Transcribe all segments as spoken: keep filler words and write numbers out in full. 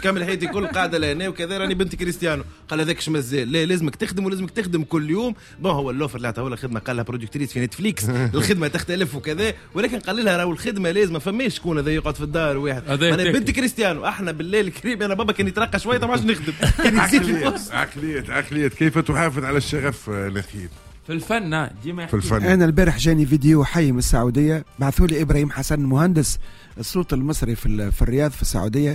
كامل حياتي كل قاعده لهنا وكذا راني بنت كريستيانو. قال هذاك مازال لا لازمك تخدم ولازمك تخدم كل يوم. بون هو اللوفر اللي عطاها لها خدمه قال لها برودكتريس في نتفليكس الخدمه تختلف وكذا ولكن قال لها راهو الخدمه لازم ما فماش شكون هذا يقعد في الدار واحد. انا بنت كريستيانو احنا بالليل الكريم انا بابا كان يترقى شويه ما عادش نخدم. عقليه عقليه كيف تحافظ على الشغف الاخير في الفن ديما في الفن. انا البارح جاني فيديو حي من السعوديه بعثوا لي ابراهيم حسن مهندس الصوت المصري في في الرياض في السعوديه.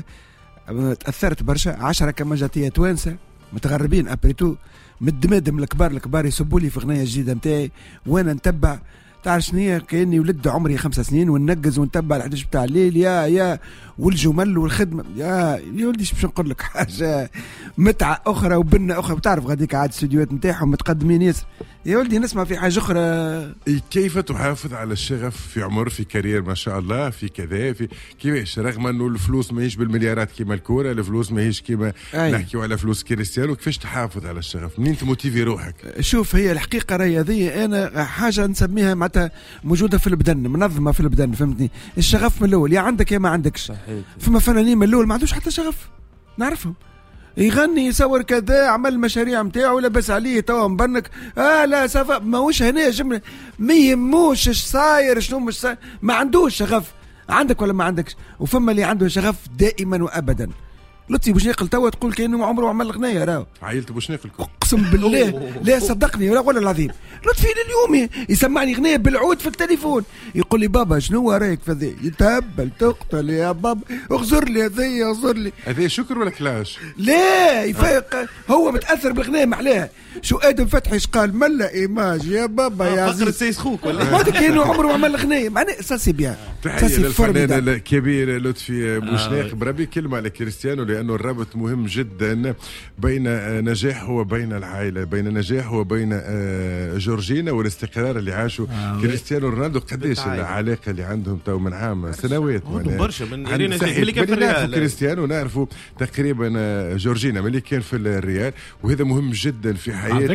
تاثرت برشا. عشرة كمجاتيه توانسه متغربين ابريتو مدمادم الكبار الكبار يسبوا لي في غنايه جديده نتاعي وانا نتبع. تعرف شنو كاني ولد عمري خمسة سنين وننقز ونتبع الحديث بتاع الليل يا يا والجمل والخدمه يا يا ولدي باش نقول لك حاجه متعه اخرى وبنه اخرى. بتعرف غاديك عاد الاستديوهات نتاعهم متقدمين ياسر يا ولدي نسمع في حاجه اخرى. كيف تحافظ على الشغف في عمر في كارير ما شاء الله في كذا في كيفاش رغم انه الفلوس ماهيش بالمليارات كيما الكوره الفلوس ماهيش كيما نحكيو على فلوس كريستيانو كيفاش تحافظ على الشغف منين تموتيفي روحك؟ شوف هي الحقيقه رياضيه انا حاجه نسميها معناتها موجوده في البدن منظمه في البدن فهمتني. الشغف من الاول يا عندك يا ما عندكش. فما فنانين من الاول ما عندوش حتى شغف نعرفهم يغني يصور كذا عمل المشاريع نتاعو لبس عليه توا مبنك اه لا سافا ماهوش هنا جمله ما يهموش اش صاير شنو مش صاير ما عندوش شغف. عندك ولا ما عندكش؟ وفما اللي عنده شغف دائما وابدا. لطفي بوشناقل توا تقول كانه عمره عمل غنايه راهو عيلت بوشناقل اقسم بالله لا صدقني ولا ولا العظيم. لطفي لليوم يسمعني غنايه بالعود في التليفون يقول لي بابا شنو رايك في ذي يتهبل تقتل يا بابا اغزر لي هذي اغزر لي. هذا شكر ولا كلاش؟ لا يفيق هو متاثر بالغنايه معلاه. شو ادم فتحي قال ملا ايماج يا بابا يا فقر السيس خوك ولا هذا كانه عمره عمل غنايه معناه اساسي بيان. تحيه للفنان الكبير لطفي بوشناق. بربي كلمه على كريستيانو لانه الرابط مهم جدا بين نجاحه وبين العائله بين نجاحه وبين جورجينا والاستقرار اللي عاشوا آه كريستيانو رونالدو. قديش العلاقه اللي عندهم تو من عام سنوات برشا من اللي كان في الريال. كريستيانو نعرفوا تقريبا جورجينا ملي كان في الريال وهذا مهم جدا في حياه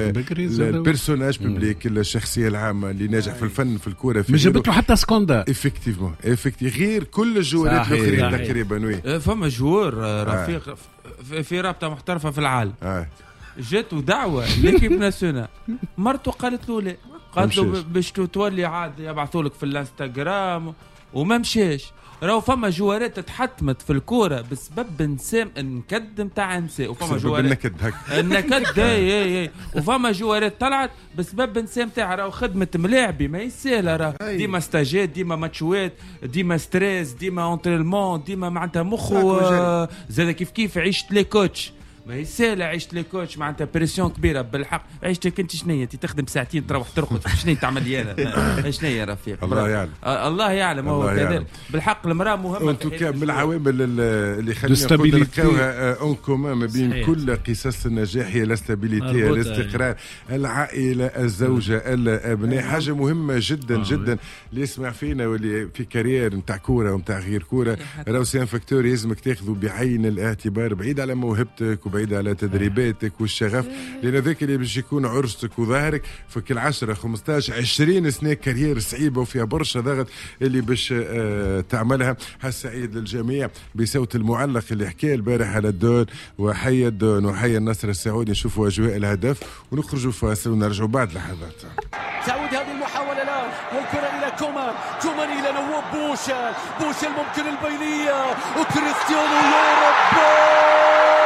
البيرسوناج ببليك الشخصيه العامه اللي ناجح في الفن في الكوره في جابت له حتى سكوندا افكتيفمون افكتيف غير كل الجوارات الاخرين تقريبا. وي فما جوار رفيق آه. في رابطه محترفه في العالم آه. جاته دعوه ليكيب ناسيونال مرته قالت له لا قالت له باش تولي عاد يبعثوا لك في الانستغرام وما مشاش. راهو فما جوارات تحتمت في الكوره بسبب نسام النكد نتاع نساء وفما جوارات النكد هكا النكد اي اي وفما جوارات طلعت بسبب نسام تاع راهو خدمه ملاعبي ما يسهل راه ديما ستاجات ديما ماتشوات ديما ستريس ديما انترينمون ديما معناتها مخو آه زاد كيف كيف عيشت لي كوتش ما يسهل عيشت لي كوتش معناتها بريسيون كبيره بالحق. عيشتك انت شنية تخدم ساعتين تروح ترقد شنية تعمل لي انا شنية يا رفيق الله يعلم آه الله يعلم هو كذلك بالحق المراه مهمه. انتو كان من العوامل اللي خلينا نلقاوها اون كومان ما بين صحيح. كل قصص النجاح هي الاستابيليتي الاستقرار العائله الزوجه الابناء حاجه مهمه جدا جدا اللي يسمع فينا واللي في كارير نتاع كوره ونتاع غير كوره راهو سي ان فاكتور يلزمك تاخذه بعين الاعتبار بعيد على موهبتك بعيد على تدريباتك والشغف لأن ذاك اللي باش يكون عرستك وظهرك فكل عشرة خمستاش عشرين سنة كارير صعيبة وفيها برشا ضغط اللي باش آه تعملها. هالسعيد للجميع بصوت المعلق اللي حكى البارح على الدون وحي الدون وحي النصر السعودي. نشوفوا أجواء الهدف ونخرجوا فاصل ونرجعوا بعد لحظات. تعود هذه المحاولة الآن والكرة إلى كومان كومان إلى نواب بوشل بوشل ممكن البينية وكريستيانو يا رب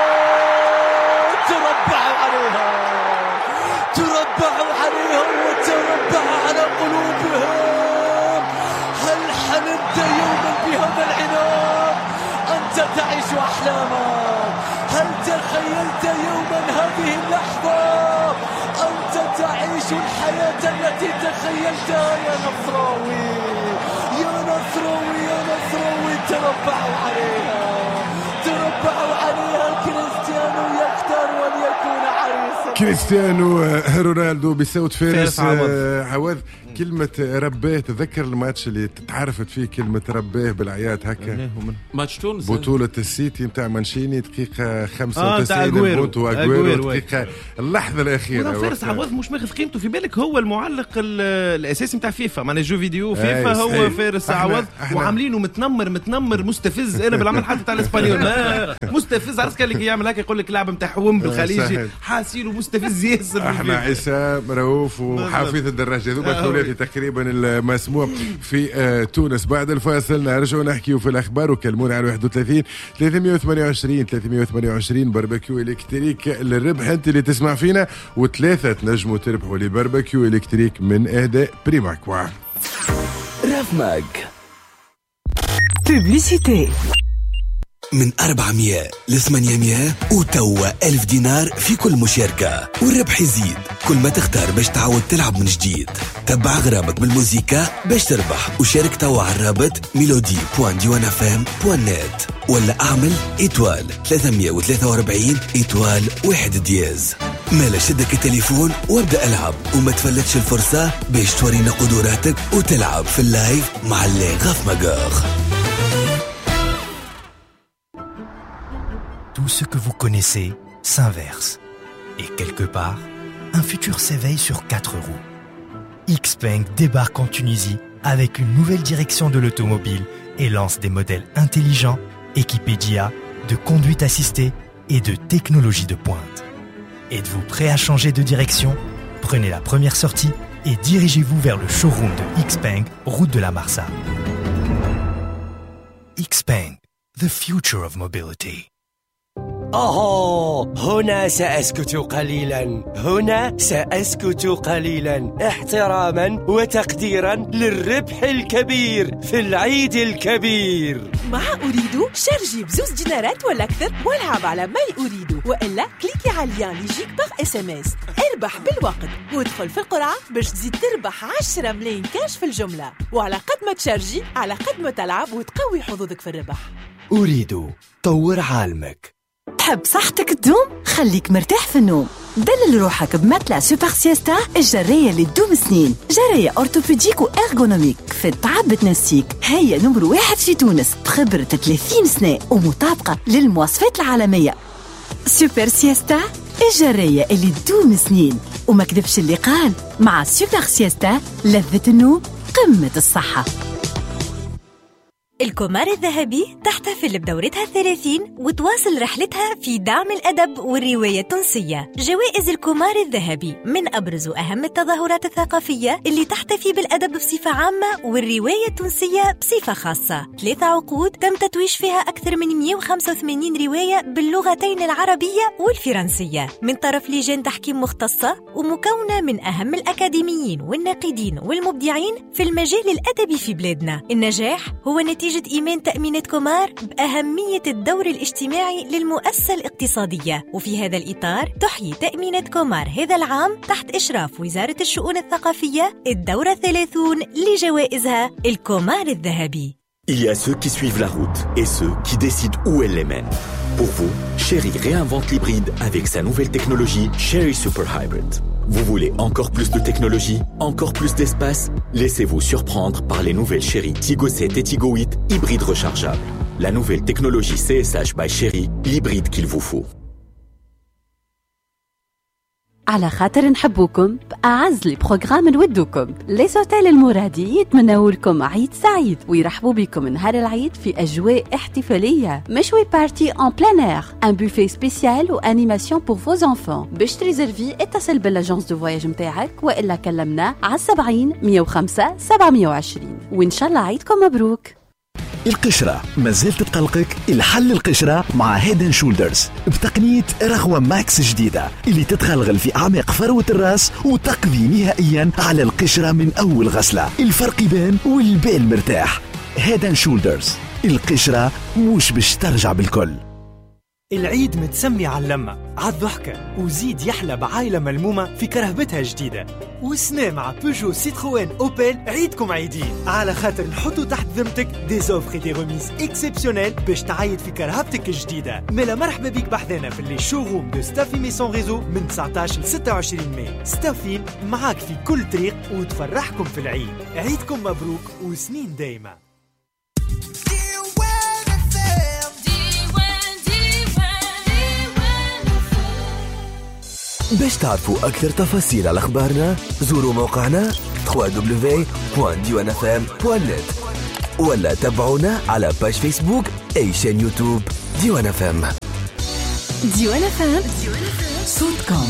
تربعوا عليها تربعوا عليها وتربعوا على قلوبهم. هل حلمت يوما بهذا العناد؟ أنت تعيش أحلامك. هل تخيلت يوما هذه اللحظة؟ أنت تعيش الحياة التي تخيلتها يا نصراوي يا نصراوي يا نصراوي. تربعوا عليها تربعوا عليها. كريستيانو يختار أن يكون عريسا. كريستيانو رونالدو بصوت فارس عوض. كلمة رباه، تذكر الماتش اللي تعرفت فيه كلمة رباه بالعياد هكا؟ ماتش تونس بطولة السيتي متاع مانشيني دقيقة خمسة وتسعين بونتو أجويرو دقيقة اللحظة الأخيرة. فارس عوض مش ماخذ قيمته، في بالك هو المعلق الأساسي متاع فيفا، معناها جو فيديو فيفا هو فارس عوض، وعاملينه متنمر متنمر مستفز. أنا بالعمل حتى تاع الإسبانيول مستفز، عرفت كان اللي يعمل هكا يقول لك لاعب متاع حوم بالخليجي حاسينه مستفز ياسر. احنا عصام رؤوف وحفيظ الدراجة هذوما تقريبا المسموع في آه تونس. بعد الفاصل نرجعوا نحكيوا في الاخبار، وكلمونا على واحد وثلاثين ثلاثمية وثمانية وعشرين ثلاثمية وثمانية وعشرين باربيكيو الكتريك للربح. انت اللي تسمع فينا وثلاثه تنجموا تربحوا لي باربيكيو الكتريك من اهداء بريماكوا. راف ماج بوبليسيتي من أربعمية لثمانمية وتوا ألف دينار في كل مشاركة، والربح يزيد كل ما تختار باش تعود تلعب من جديد. تبع غرامك بالموسيقى باش تربح، وشارك توا على الرابط ميلودي بوان ديوان اف ام بوان نت، ولا اعمل ايتوال ثلاثمية وثلاثة وأربعين ايتوال واحد دياز. مالا شدك التليفون وابدأ العب، وما تفلتش الفرصة باش تورينا قدراتك وتلعب في اللايف مع اللي غاف ماغور. Tout ce que vous connaissez s'inverse. Et quelque part, un futur s'éveille sur quatre roues. Xpeng débarque en Tunisie avec une nouvelle direction de l'automobile et lance des modèles intelligents, équipés d'I A, de conduite assistée et de technologie de pointe. Êtes-vous prêt à changer de direction? Prenez la première sortie et dirigez-vous vers le showroom de Xpeng, route de la Marsa. Xpeng, the future of mobility. أوه، هنا سأسكت قليلا، هنا سأسكت قليلا احتراما وتقديرا للربح الكبير في العيد الكبير. مع أريدو شارجي بزوز دينارات ولا أكثر والعب على ماي أريدو، وإلا كليكي على اللين اللي يجيك باغ اس ام اس. اربح بالوقت وادخل في القرعة باش تزيد تربح عشرة ملايين كاش في الجملة، وعلى قد ما تشارجي على قد ما تلعب وتقوي حظوظك في الربح. أريدو، طور عالمك. تحب صحتك تدوم؟ خليك مرتاح في النوم. دلل روحك بمتلة سوبر سيستا، الجرية اللي تدوم سنين. جرية أورتوبيديك وإرغونوميك في التعب بتنسيك. هي نمر واحد في تونس بخبرة ثلاثين سنة ومطابقة للمواصفات العالمية. سوبر سيستا، الجرية اللي تدوم سنين. وما كذبش اللي قال، مع سوبر سيستا لذة النوم قمة الصحة. الكومار الذهبي تحتفل بدورتها الثلاثين وتواصل رحلتها في دعم الأدب والرواية التونسية. جوائز الكومار الذهبي من أبرز وأهم التظاهرات الثقافية اللي تحتفي بالأدب بصفة عامة والرواية التونسية بصفة خاصة. ثلاثة عقود تم تتويج فيها أكثر من مئة وخمسة وثمانين رواية باللغتين العربية والفرنسية من طرف لجان تحكيم مختصة ومكونة من أهم الأكاديميين والناقدين والمبدعين في المجال الأدبي في بلادنا. النجاح هو نتيجة إيمان تأمينات كومار بأهمية الدور الاجتماعي للمؤسسة الاقتصادية، وفي هذا الإطار تحيي تأمينات كومار هذا العام تحت إشراف وزارة الشؤون الثقافية الدورة الثلاثون لجوائزها الكومار الذهبي. Il y a ceux qui suivent la route et ceux qui décident où elle les mène. Pour vous, Chery réinvente l'hybride avec sa nouvelle technologie Chery Super Hybrid. Vous voulez encore plus de technologie, encore plus d'espace? Laissez-vous surprendre par les nouvelles Chery Tigo sept et Tigo huit hybrides rechargeables. La nouvelle technologie C S H by Chery, l'hybride qu'il vous faut. على خاطر نحبوكم بأعز لي بروغرام نودوكم لي سوتيل المرادي يتمنوا لكم عيد سعيد ويرحبوا بكم نهار العيد في أجواء احتفالية مشوي بارتي ان بلان اير ان بوفيه سبيسيال وانيماسيون بور فوز انفون. باش تريزرفي اتصل بالاجونس دو فواياج نتاعك والا كلمنا على سبعين مية وخمسة سبعمية وعشرين وإن شاء الله عيدكم مبروك. القشرة ما زالت تقلقك؟ الحل القشرة مع هيدن شولدرز بتقنية رغوة ماكس جديدة اللي تتغلغل في أعماق فروة الرأس وتقضي نهائيا على القشرة من أول غسلة. الفرق يبان والبال مرتاح. هيدن شولدرز، القشرة مش باش ترجع بالكل. العيد متسمي على اللمة عالضحكة وزيد يحلى بعائلة ملمومة في كرهبتها جديدة. والسنة مع بيجو سيتروين أوبل عيدكم عيدين على خاطر نحطوا تحت ذمتك دي زوفر دي ريميز اكسبسيونيل باش تعيد في كرهبتك الجديدة. ملا مرحبا بيك بحذانا في اللي شوروم دو ستافي ميسون ريزو من تسعطاش ل ستة وعشرين ماي. ستافي معاك في كل طريق وتفرحكم في العيد. عيدكم مبروك وسنين دايما. باش تعرفوا أكثر تفاصيل على أخبارنا زوروا موقعنا دبليو دبليو دبليو دوت ديوان اف ام دوت نت ولا تابعونا على باج فيسبوك أي شان يوتيوب ديوان اف ام. ديوان اف ام صوتكم.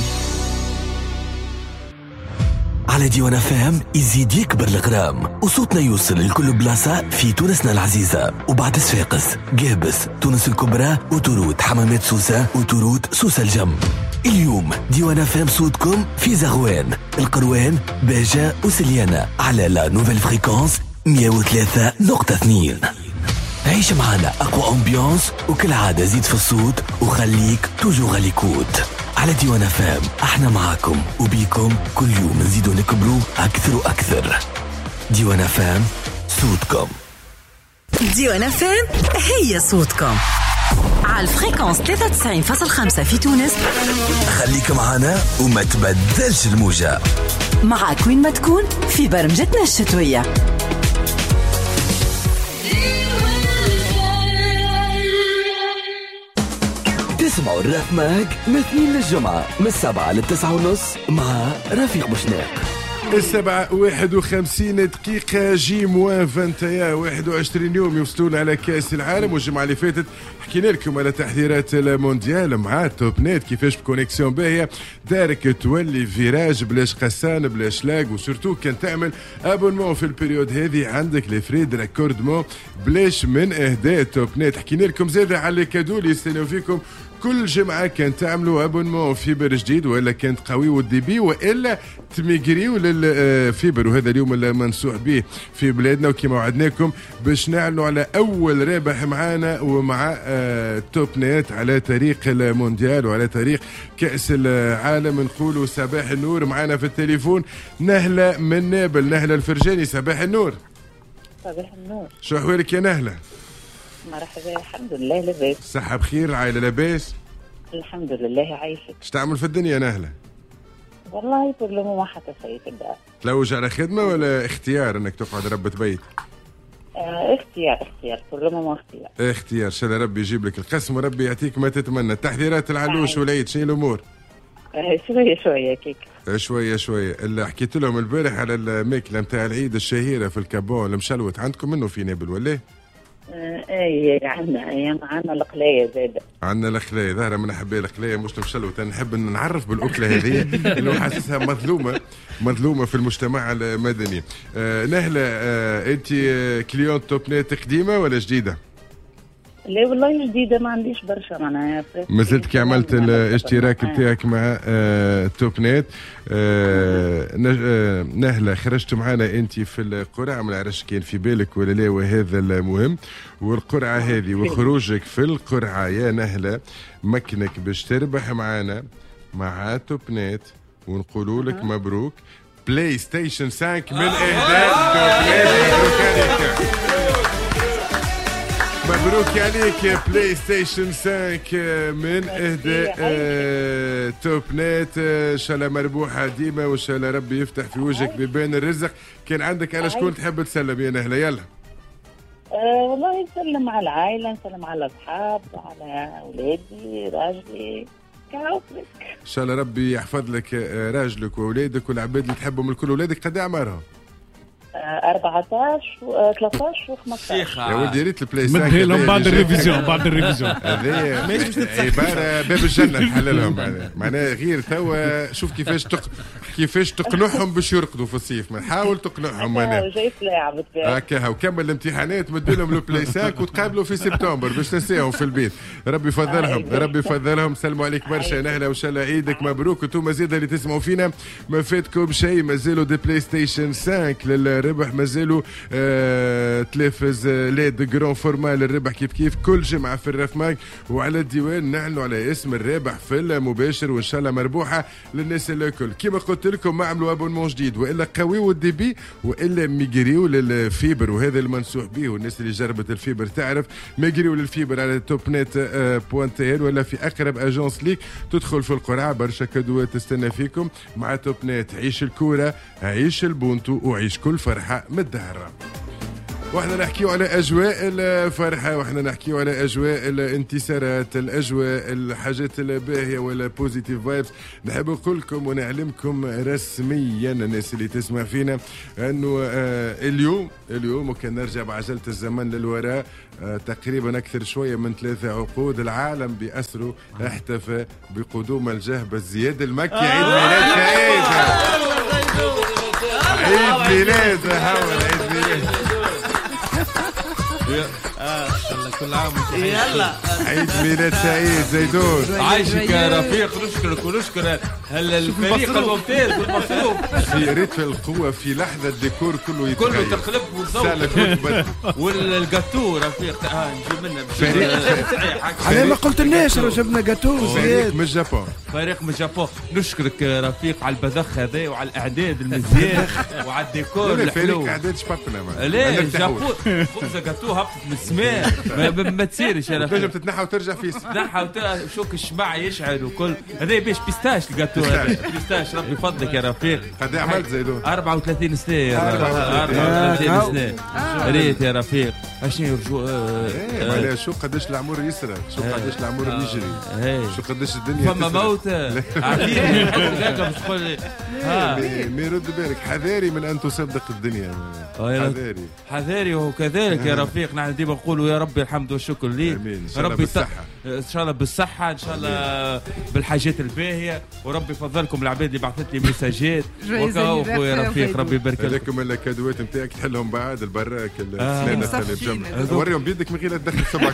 على ديوان اف ام يزيد يكبر الغرام وصوتنا يوصل لكل بلاصة في تونسنا العزيزة وبعد صفاقس قابس تونس الكبرى وتروت حمامات سوسة وتروت سوسة الجم. اليوم ديوان اف ام صوتكم في زغوان القروان باجة وسليانة على لا نوفيل فريكونس مية وثلاثة نقطة اثنين. عيش معنا أقوى أمبيانس وكل عادة زيد في الصوت وخليك توجو غاليكوت. على ديوان اف ام احنا معاكم وبيكم كل يوم نزيدو نكبروا أكثر وأكثر. ديوان اف ام صوتكم. ديوان اف ام هي صوتكم على الفريكونس ثلاثة وتسعين فاصلة خمسة في تونس. خليك معنا وما تبدلش الموجة. معك وين ما تكون في برمجتنا الشتوية. تسمعوا الراف ماك من اثنين للجمعة من السبعة للتسعة ونص مع رفيق بوشناق. السبعة واحد وخمسين دقيقة جي موان فانتايا واحد وعشرين يوم يوصلون على كأس العالم. والجمعة اللي فاتت حكينا لكم على تحضيرات المونديال مع توب نت كيفاش بكونيكسيون باهية دارك تولي فيراج بلاش قسان بلاش لاج وسورتو كان تعمل ابونمون في البريود هذه عندك لي فريد راكوردمون بلاش من اهداء توب نت. حكينا لكم زاده على الكادو اللي يستناو فيكم كل جمعة كان تعملوا ابونمون فيبر جديد ولا كانت قوي والدي بي والا تميجريو للفيبر. وهذا اليوم اللي منسوح به في بلادنا وكما وعدناكم باش نعلنوا على اول رابح معانا ومع توب نت على تاريخ المونديال وعلى تاريخ كأس العالم. نقولوا صباح النور. معانا في التليفون نهلة من نابل. نهلة الفرجاني صباح النور. صباح النور. شو احوالك يا نهلة؟ مرحبا. الحمد لله لاباس. صحة بخير العائلة لاباس؟ الحمد لله عايشك. ايش تعمل في الدنيا نهلة؟ والله كل ما حتى شيء تبدا. تلوج على خدمة ولا اختيار انك تقعد ربة بيت؟ اه اختيار اختيار كل ما اختيار. اختيار. شاء ربي يجيب لك القسم وربي يعطيك ما تتمنى. تحضيرات العلوش والعيد شنو الامور؟ اه شوية شوية كيك. شوية شوية. اللي حكيت لهم البارح على الماكلة نتاع العيد الشهيرة في الكابون المشلوت عندكم منه في نابل ولا؟ اي عندنا ايام عندنا القلايه زاده. عندنا القلايه ظاهره من احباء القلايه مش المشلوت. انا نحب ان نعرف بالاكله هذه اللي حاسسها مظلومه مظلومه في المجتمع المدني. آه نهله آه انت كليون توب نت قديمه ولا جديده؟ لا والله جديده ما عنديش برشا معناها. ما زلت كي عملت الاشتراك بتاعك مع آه توب نت. آه آه نهله خرجت معنا انت في القرعه ما نعرفش كان في بالك ولا لا وهذا المهم. والقرعه هذه وخروجك في القرعه يا نهله مكنك باش تربح معنا مع توب نت ونقولوا لك مبروك بلاي ستيشن خمسة من اهداء توب نت. مبروك عليك يا بلاي ستيشن خمسة من اهداء آه توب نت. ان شاء الله مربوحه ديما وان شاء الله ربي يفتح في وجهك بيبان الرزق. كان عندك على شكون تحب تسلم يا نهله؟ يلا. أه والله نسلم على العائله نسلم على الاصحاب على اولادي راجلي كعوفلك. ان شاء الله ربي يحفظ لك راجلك واولادك والعباد اللي تحبهم الكل. اولادك قد اعمارهم؟ أربعتاش و ثلاثطاش و خمسطاش. يا ولدي يا ريت البلاي ستيشن مدي لهم بعد الريفيزيون بعد الريفيزيون هذه عباره باب الجنه نحللهم معناها غير توا. شوف كيفاش تق... كيفاش تقنعهم باش يرقدوا في الصيف. ما حاول تقنعهم معناها جاي سلاعه هكا. وكمل الامتحانات مدي لهم البلاي ستيشن وتقابلوا في سبتمبر باش تنساهم في البيت. ربي يفضلهم ربي يفضلهم. سلموا عليك برشا نهله وان شاء الله عيدك مبروك. وانتم زيد اللي تسمعوا فينا ما فاتكم شيء مازالوا دي بلاي ستيشن خمسة لل الربح مازالوا آه تلفز ليد جرون فورما للربح كيف كيف كل جمعه في الرفماك، وعلى الديوان نعلنوا على اسم الرابح في المباشر، وان شاء الله مربوحه للناس الكل. كما قلت لكم ما عملوا ابونمون جديد والا قويوا الديبي والا ميجريو للفيبر، وهذا المنصوح به، والناس اللي جربت الفيبر تعرف ميجريو للفيبر على توب نت بوانتيل ولا في اقرب اجونس ليك. تدخل في القرعه برشا كادوات تستنى فيكم مع توب نت. عيش الكوره، عيش البونتو، وعيش كل فرحه من الدهر. واحنا نحكيو على اجواء الفرحه، واحنا نحكيو على اجواء الانتصارات، الاجواء الحاجات الباهيه ولا بوزيتيف فايبس. نحب نقول لكم ونعلمكم رسميا الناس اللي تسمع فينا انه آه اليوم اليوم وكان نرجع بعجله الزمن للوراء آه تقريبا اكثر شويه من ثلاثه عقود، العالم باسره احتفى بقدوم الجهبذ زياد المكي. عيد ميلاد سعيد، عيد ميلاد هاول، عيد ميلاد اه كل عام يلا عيد ميلاد سعيد زيدون. عايشك يا رفيق، نشكرك ونشكر الفريق الممتاز والمصروف. في ريت القوه في لحظه الديكور كله يتغير، كله تقلب والضوء والجاتو رفيق. اه نجيب منه فريق على ما قلت لناش جبنا جاتو فريق من اليابان، فريق من اليابان. نشكرك يا رفيق على البذخ هذا وعلى الاعداد المزيان وعلى الديكور الحلو. فريق اعداد شبابنا لا اليابان خبزه جاتو هبطت من السماء ما تصيرش يا رفيق. تنجم تتنحى وترجع في تنحى وشوك الشمع يشعل وكل هذا باش بيستاش الجاتو هذا بيستاش. ربي يفضلك يا رفيق. قد عملت زيدون؟ أربعة وثلاثين سنه أربعة وثلاثين سنه ريت يا رفيق. اشنو يرجو معناها شو قداش العمر يسرى، شو قداش العمر يجري، شو قداش الدنيا فما موت عارفين باش تقول لي مي رد بالك حذاري من ان تصدق الدنيا، حذاري حذاري. وكذلك يا رفيق نحن ديما نقولوا يا ربي الحمد والشكر ليه. امين. ان شاء الله بالصحه، ان شاء الله بالصحه، ان شاء الله بالحاجات الباهيه، وربي يفضلكم العباد اللي بعثت لي ميساجات. وكاو خويا رفيق ربي يبارك لك. لكم الكادوات نتاعك تحلهم بعد البراك السنانه اللي بجنب، وريهم بيدك من غير تدخل صبعك.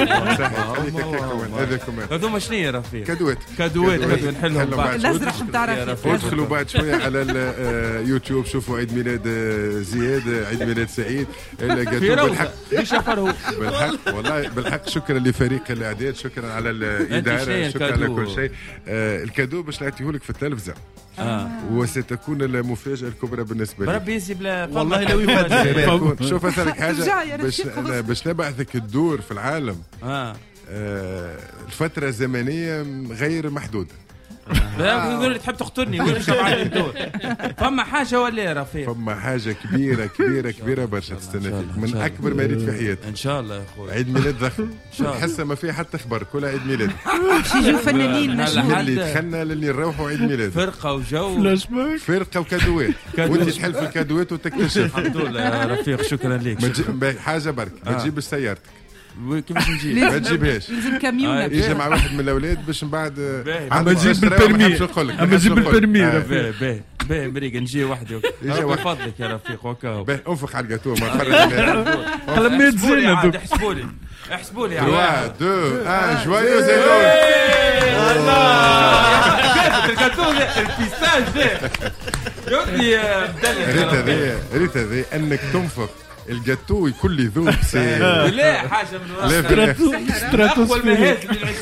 هذاكم هذوما شنو يا رفيق؟ كادوات كادوات نحلهم بعد. الازرق نتاع رفيق. ادخلوا بعد شويه على اليوتيوب شوفوا عيد ميلاد زياد، عيد ميلاد سعيد. بالحق بالحق والله بالحق. شكرا لفريق الاعداد، شكرا على الاداره، شكرا على كل شيء. آه الكادو باش نعطيه لك في التلفزه آه. وستكون المفاجاه الكبرى بالنسبه لي. ربي يزيد والله لو يفاد. شوف اسالك حاجه باش باش نبعثك الدور في العالم. آه. آه الفتره الزمنيه غير محدوده. يقول تحب تقتلني وين معايا الدور؟ فما حاجه ولا يا رفيق؟ فما حاجه كبيره كبيره كبيره برشا تستنى فيك، من اكبر ما ريت في حياتي. ان شاء الله يا خويا. عيد ميلاد ضخم حاسه ما فيها حتى خبر، كلها عيد ميلاد. باش يجوا فنانين مشهورين اللي دخلنا للي نروحوا عيد ميلاد، فرقه وجو فرقه وكادوات، وانت تحل في الكادوات وتكتشف. الحمد لله يا رفيق شكرا لك. حاجه برك ما تجيبش سيارتك. كيفاش نجيب؟ ما تجيبهاش، لازم كاميونه. يجي مع واحد من الاولاد باش من بعد اما تجيب بالبرمي، اما تجيب بالبرمي. باهي باهي باهي مريقه نجي وحدي. بفضلك يا رفيق وكاو. باهي انفخ على الجاتو ما تفرج عليه. قلميت زينه. احسبوا لي احسبوا لي. واحد اثنين واحد جوايو زيدون. الله الجاتو البيستاج ده يودي مدلل. ريت هذه ريت هذه انك تنفخ الجاتو يكون لي ذوق. لا حاجه من وراء ستراتوسفيريك.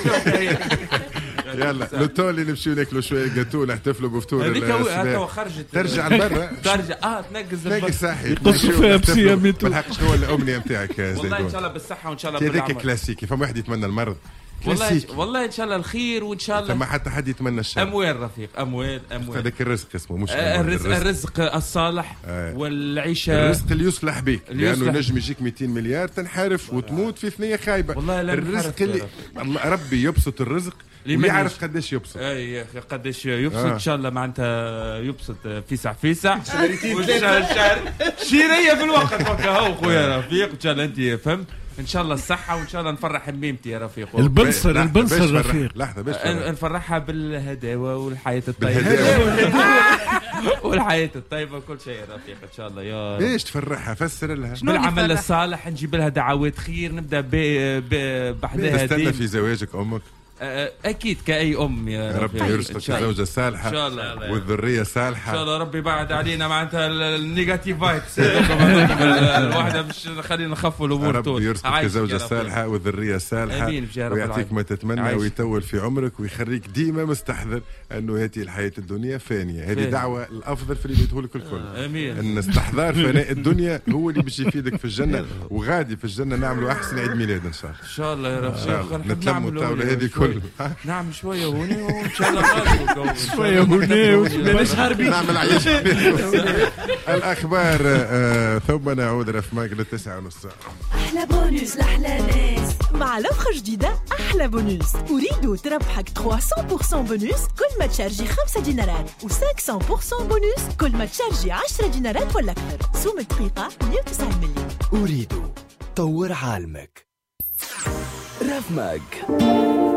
يلا لو تو اللي نمشيو ناكلوا شويه جاتو نحتفلوا بفطور السباق. خرجت ترجع لبرا ترجع اه تنقز تنقز صحي يقصوا فيها بسياميتو. بالحق شنو الامنيه نتاعك يا زيدون؟ والله ان شاء الله بالصحه وان شاء الله بالعمر. هذاك كلاسيكي، فما واحد يتمنى المرض. والله والله ان شاء الله الخير وان شاء الله ما حتى حد يتمنى الشر. اموال رفيق اموال اموال. هذاك الرزق اسمه مش الرزق الرزق الصالح آه. والعيشه الرزق اللي يصلح بك، لانه نجم يجيك مئتين مليار تنحرف وتموت في ثنيه خايبه. والله الرزق اللي ربي يبسط الرزق ويعرف قداش يبسط. اي يا اخي قداش يبسط. آه. ان شاء الله معناتها يبسط فيسع فيسع والشهر شهر شيريه في الوقت هكا هو خويا رفيق. ان شاء الله انت فهمت. ان شاء الله الصحه وان شاء الله نفرح ميمتي يا رفيق. البنصر البنصر رفيق. لحظه باش نفرحها بالهداوه والحياه الطيبه والحياه الطيبه وكل شيء يا رفيق ان شاء الله. يا ليش تفرحها؟ فسر لها. بالعمل الصالح نجيب لها دعوات خير، نبدا بحدها. تستنى في زواجك امك اكيد كاي ام يا ربي يرزقك الزوجه الصالحه ان شاء الله والذريه الصالحه ان شاء الله. ربي بعد علينا معناتها النيجاتيف فايبس الواحده باش خلينا نخفوا الامور. ربي يرزقك الزوجه الصالحه والذريه الصالحه ويعطيك ما تتمنى ويطول في عمرك ويخليك ديما مستحضر انه هذه الحياه الدنيا فانيه. هذه دعوه الافضل في اللي بيدخل لك الكل. امين. ان استحضار فناء الدنيا هو اللي باش يفيدك في الجنه، وغادي في الجنه نعملوا احسن عيد ميلاد ان شاء الله. ان شاء الله يا رب. نتلموا الطاوله هذه كلها. نعمل شويه هوني وان شاء الله شويه هوني وماناش هاربين نعمل عيش. الاخبار ثم نعود رفماك للتسعة ونص. احلى بونوس لاحلى ناس مع لوفر جديده احلى بونوس. اريد تربحك ثلاثمية بالمية بونوس كل ما تشارجي خمسة دينارات و500% بونوس كل ما تشارجي عشرة دينارات ولا اكثر. سوم دقيقه مية وتسعين ملي. اريد طور عالمك. رفماك.